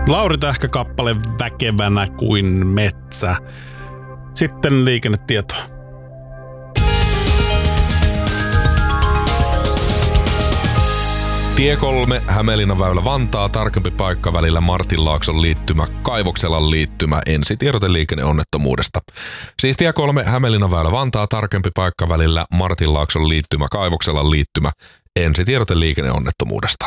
Lauri Tähkä-kappale Väkevänä kuin metsä. Sitten liikennetietoa. Tie 3, Hämeenlinna-väylä Vantaa, tarkempi paikka välillä Martinlaakson liittymä, Kaivokselan liittymä, ensitiedote liikenneonnettomuudesta. Siis tie 3, Hämeenlinna-väylä Vantaa, tarkempi paikka välillä Martinlaakson liittymä, Kaivokselan liittymä, ensitiedote liikenneonnettomuudesta.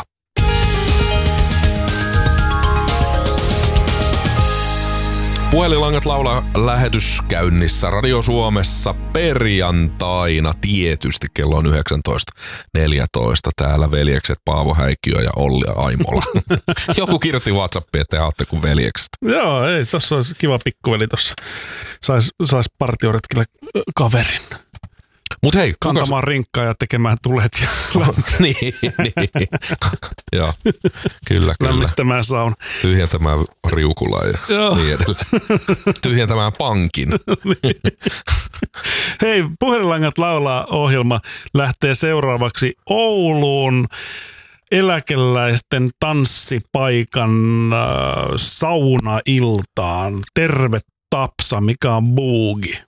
Puhelinlangat laulaa lähetys käynnissä Radio Suomessa perjantaina tietysti kello on 19.14. Täällä veljekset Paavo Häikkiö ja Olli Aimola. Joku kirjoitti WhatsAppiin, että te olette kuin veljekset. Joo, ei, tossa olisi kiva pikkuveli tossa. Sais partioretkille kaverin. Mut hei, kantamaan rinkkaa ja tekemään tulet ja niin. Joo, kyllä. Lämmittämään sauna. Tyhjentämään riukula ja niin edelleen. Tyhjentämään pankin. Hei, Puhelinlangat laulaa -ohjelma lähtee seuraavaksi Ouluun eläkeläisten tanssipaikan saunailtaan. Terve Tapsa, mikä on buugi?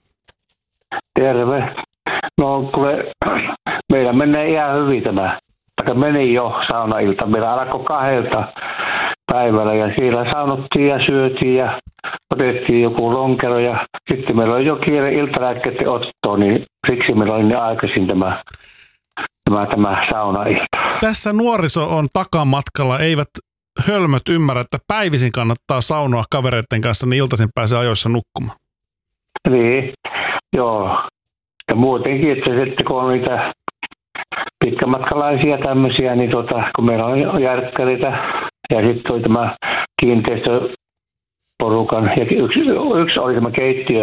Terve. No kuule, meillä menee ihan hyvin tämä. Meni jo saunailta. Meillä alkoi 2 päivällä ja siellä saunottiin ja syötiin ja otettiin joku lonkero ja sitten meillä oli jo kiire iltalääkkeiden ottoon, niin siksi meillä oli niin aikaisin tämä saunailta. Tässä nuoriso on takamatkalla. Eivät hölmöt ymmärrä, että päivisin kannattaa saunoa kavereiden kanssa, niin iltaisin pääsee ajoissa nukkumaan. Niin, joo. Ja muutenkin, että sitten kun on niitä pitkämatkalaisia tämmöisiä, niin kun meillä on järkkäreitä ja sitten oli tämä kiinteistöporukan, ja yksi oli tämä keittiö,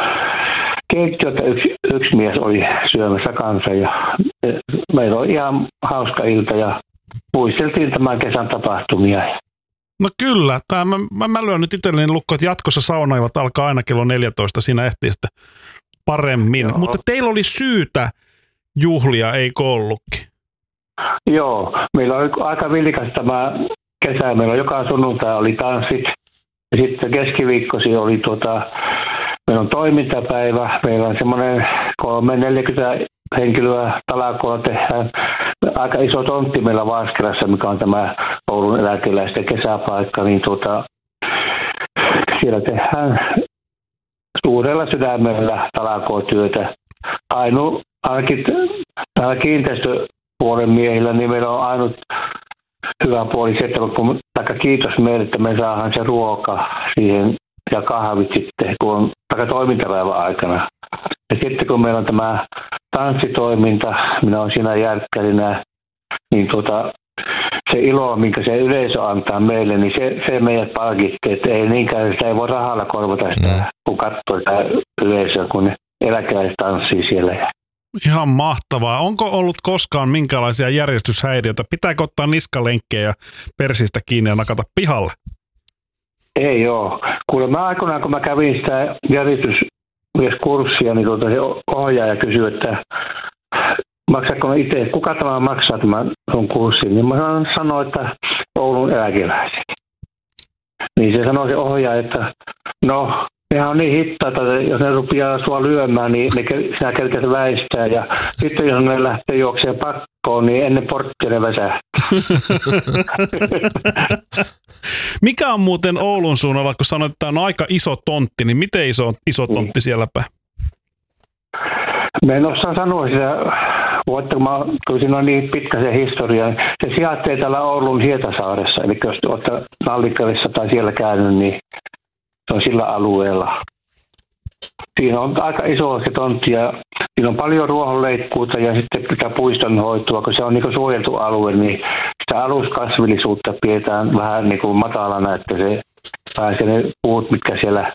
että yksi mies oli syömässä kanssa ja meillä oli ihan hauska ilta ja muisteltiin tämän kesän tapahtumia. No kyllä, mä lyön nyt itselleni lukko, että jatkossa saunaivat alkaa aina kello 14, siinä ehtii sitten paremmin. Joo. Mutta teillä oli syytä juhlia, eikö ollutkin? Joo, meillä oli aika vilkas tämä kesä. Meillä joka sunnuntai oli tanssit. Ja sitten keskiviikkosi oli meillä on toimintapäivä. Meillä on semmoinen 30-40 henkilöä talakolla tehdään. Aika iso tontti meillä Vaaskerassa, mikä on tämä Oulun eläkeläisten kesäpaikka. Niin siellä tehdään suurella sydämellä talakotyötä. Ainakin täällä kiinteistöpuolen miehillä, niin meillä on ainut hyvä puoli se, että kiitos meille, että me saadaan se ruoka siihen ja kahvit sitten, kun on toimintapäivän aikana. Ja sitten kun meillä on tämä tanssitoiminta, minä olen siinä järkkärinä, niin se ilo, minkä se yleisö antaa meille, niin se meidät palkitti, että ei niinkään, sitä ei voi rahalla korvata sitä, kun katsoo sitä yleisöä, kun ne eläkeläiset tanssii siellä. Ihan mahtavaa. Onko ollut koskaan minkälaisia järjestyshäiriöitä? Pitääkö ottaa niskalenkkejä ja persistä kiinni ja nakata pihalle? Ei oo. Kuule, aikoinaan kun mä kävin sitä järjestyskurssia, niin se ohjaaja kysyi, että maksatko itse, kuka tämä maksaa tämän kurssin? Niin mä sanoin, että Oulun eläkeläiset. Niin se sanoi se ohjaaja, että no, nehän on niin hittaita, että jos ne rupeaa sua lyömään, niin sinä kerkeät väistää. Ja sitten jos ne lähtee juoksemaan pakkoon, niin ennen porttia ne väsähtää. Mikä on muuten Oulun suunnalla, kun sanoit, että on aika iso tontti, niin miten iso tontti sielläpä? Mä en osaa sanoa sitä, kun siinä on niin pitkä se historia. Se sijaitsee täällä Oulun Hietasaaressa, eli jos olette Nallikkalissa tai siellä käynyt, niin se on sillä alueella. Siinä on aika iso se tontti ja siinä on paljon ruohonleikkuuta ja sitten pitää puistonhoitoa, kun se on niin suojeltu alue, niin sitä aluskasvillisuutta pidetään vähän niin kuin matalana, että se pääsee ne puut, mitkä siellä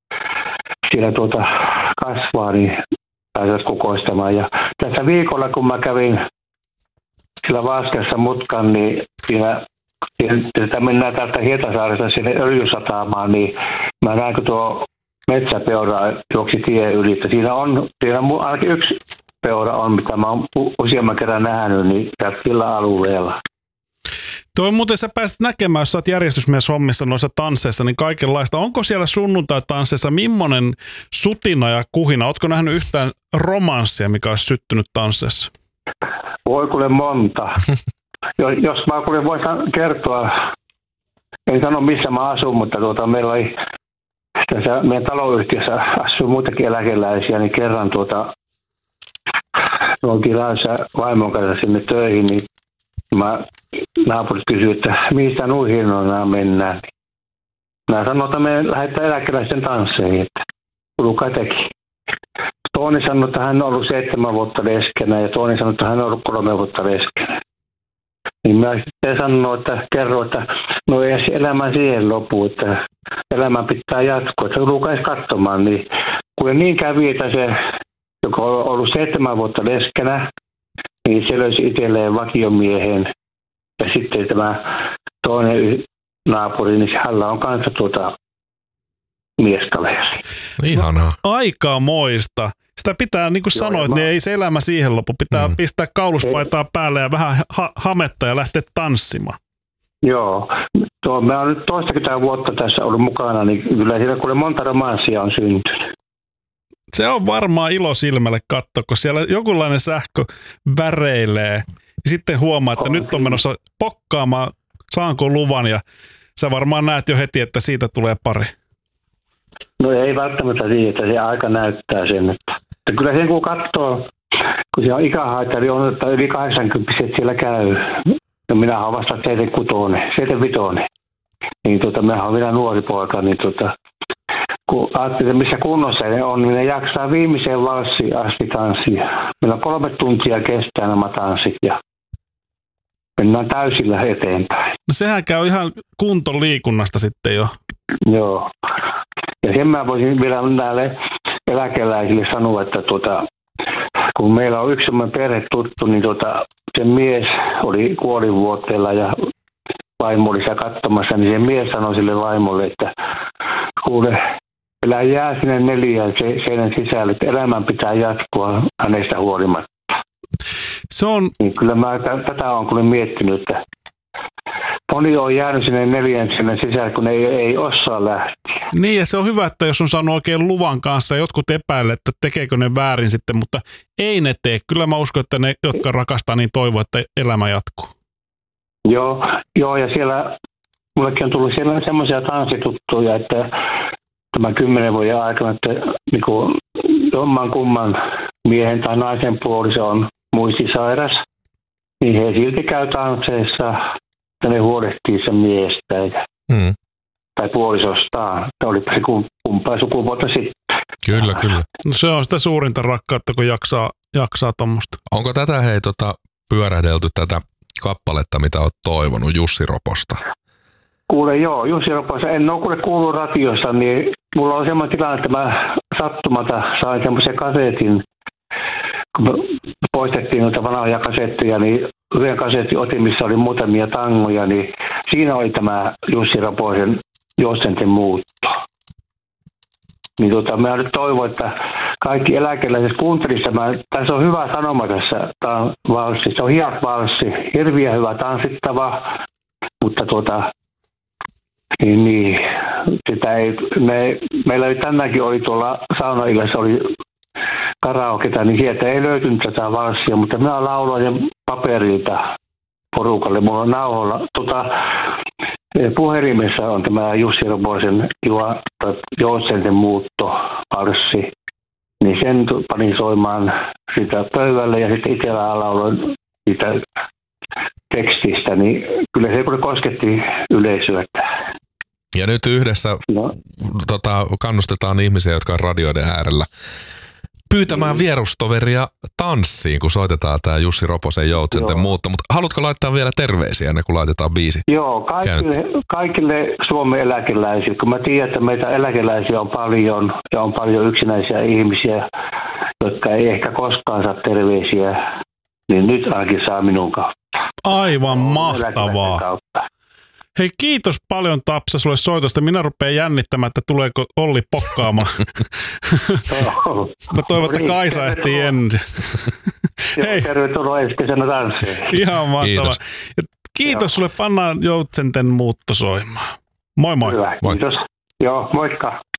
kasvaa, niin pääsevät kukoistamaan. Ja tässä viikolla, kun mä kävin sillä Vaaskerassa mutkan, niin siinä mennään täältä Hietasaaresta sinne öljysatamaan, niin mä näen, kun tuo metsäpeura juoksi tie yli, että siinä on ainakin yksi peura on, mitä mä oon useamman kerran nähnyt, niin sillä alueella. Toi muuten sä pääsit näkemään, jos sä oot järjestysmies hommissa noissa tansseissa, niin kaikenlaista. Onko siellä sunnuntai-tansseissa millainen sutina ja kuhina? Ootko nähnyt yhtään romanssia, mikä olisi syttynyt tansseissa? Voi kuule monta. Jos mä kuule voisin kertoa, en sano missä mä asun, mutta meillä oli tässä meidän taloyhtiössä asuu muitakin eläkeläisiä, niin kerran oltiin lähdössä vaimon kanssa sinne töihin, niin naapurit kysyivät, että mistä nuihin mennään. Mä sanoin, että me lähdetään eläkeläisten tansseihin, että tulkaa teki. Toinen sanoi, että hän on ollut 7 vuotta leskenä ja toinen sanoi, että hän on ollut 3 vuotta leskenä. Niin mä sitten sanoin, että kerroin, että no ei se elämä siihen lopu, että elämän pitää jatkua, että tulkaa edes katsomaan. Niin kun niin kävi, että se, joka on ollut 7 vuotta leskenä, niin se löysi itselleen vakiomiehen. Ja sitten tämä toinen naapuri, niin hänellä on kanssa mieskaveri. Ihanaa. Aikamoista. Sitä pitää, niin kuin sanoit, niin ei se elämä siihen lopu. Pitää pistää kauluspaitaa päälle ja vähän hametta ja lähteä tanssimaan. Joo. Mä oon nyt 20 vuotta tässä ollut mukana, niin kyllä siellä kuule monta romanssia on syntynyt. Se on varmaan ilo silmälle katsoa, kun siellä jokinlainen sähkö väreilee. Ja sitten huomaa, että nyt on menossa pokkaamaan, saanko luvan, ja sä varmaan näet jo heti, että siitä tulee pari. No ei välttämättä siitä, että se aika näyttää sen. Että kyllä sen kun katsoo, kun siellä on ikähaitari, on että yli 80 siellä käy. Ja minä olen vasta 75. Niin minä olen vielä nuori poika, niin kun ajattelin, missä kunnossa ne on, niin ne jaksaa viimeiseen valssiin asti tanssia. Meillä on 3 tuntia kestää nämä tanssit ja mennään täysillä eteenpäin. No sehän käy ihan kuntoliikunnasta sitten jo. Joo. Ja sen mä voisin vielä näille eläkeläisille sanoa, että kun meillä on yksi semmoinen perhe tuttu, niin sen mies oli kuolivuoteella ja vaimo oli siellä katsomassa, niin se mies sanoi sille vaimolle, että kuule, elää jää sinne 4 seinän sisälle, että elämän pitää jatkua hänestä huolimatta. Se on... Niin kyllä mä tätä olen kyllä miettinyt, että moni on jäänyt sinne 4 seinän sisälle, kun ei osaa lähteä. Niin, ja se on hyvä, että jos on saanut oikein luvan kanssa, jotkut epäilee, että tekeekö ne väärin sitten, mutta ei ne tee. Kyllä mä uskon, että ne, jotka rakastaa, niin toivoo, että elämä jatkuu. Joo, ja siellä mullekin on tullut siellä semmoisia tanssituttuja, että tämän 10 vuoden aikana, että niin jomman kumman miehen tai naisen puoliso on muistisairas, niin he silti käy tansseissa ja ne huolehtii sen miestä tai puolisostaan. Tämä olipa se kumpaa sukupuolta sitten. Kyllä. No se on sitä suurinta rakkautta, kun jaksaa tuommoista. Onko tätä pyörähdelty tätä kappaletta, mitä olet toivonut Jussi Roposta? Kuule joo, Jussi Roposta. En ole kuule kuullut radiossa, niin mulla on semmoinen tilanne, että mä sattumalta sain semmoisen kasetin, kun poistettiin noita vanhoja kasetteja, niin yhden kasetin otin, missä oli muutamia tangoja, niin siinä oli tämä Jussi Roposen Joutsenten muutto. Niin mä nyt toivon, että kaikki eläkeläiset kuuntelisivat. Tässä on hyvä sanoma tässä valssissa. Se on hieno valssi, hirviä hyvä tanssittava, mutta niin, sitä ei, meillä oli tänäänkin oli tuolla saunaillassa oli karaoketa, niin sieltä ei löytynyt tätä valssia, mutta minä lauloin paperilta porukalle. Mulla on nauhoilla puhelimessa on tämä Jussi Roposen Joutsenten muuttovarssi, niin sen panin soimaan sitä pöydälle ja sitten itsellä lauloin siitä tekstistä, niin kyllä se kosketti yleisöä. Ja nyt yhdessä kannustetaan ihmisiä, jotka on radioiden äärellä pyytämään vierustoveria tanssiin, kun soitetaan tämä Jussi Roposen Joutsenten muutto. Mutta haluatko laittaa vielä terveisiä ennen kuin laitetaan biisi? Joo, kaikille Suomen eläkeläisille. Kun mä tiedän, että meitä eläkeläisiä on paljon ja on paljon yksinäisiä ihmisiä, jotka ei ehkä koskaan saa terveisiä, niin nyt ainakin saa minun kautta. Aivan mahtavaa. Hei, kiitos paljon Tapsa sulle soitosta. Minä rupean jännittämään, että tuleeko Olli pokkaamaan. Mä toivon, että Kaisa ehtii ensin. Hei. Tervetuloa ensi kesänä tanssiin. Ihan mahtavaa. Kiitos sulle, pannaan Joutsenten muutto soimaan. Moi moi. Hyvä, Moi. kiitos. Joo, moikka.